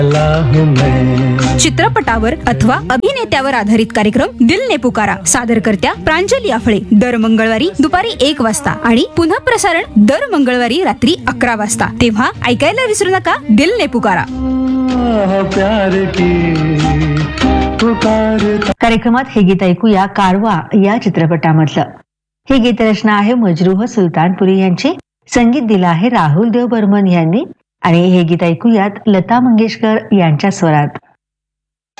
चित्रपटावर अथवा अभिनेत्यावर आधारित कार्यक्रम दिल ने पुकारा सादरकर्त्या प्रांजली आफळे दर मंगळवारी दुपारी 1 वाजता आणि पुन्हा प्रसारण दर मंगळवारी रात्री 11 वाजता. तेव्हा ऐकायला विसरू नका दिल ने पुकारा. कार्यक्रमात हे गीत ऐकूया कारवा या चित्रपटामधलं. ही गीतरचना आहे मजरूह सुलतानपुरी यांची, संगीत दिलं आहे राहुल देव बर्मन यांनी आणि हे गीत ऐकूयात लता मंगेशकर यांच्या स्वरात.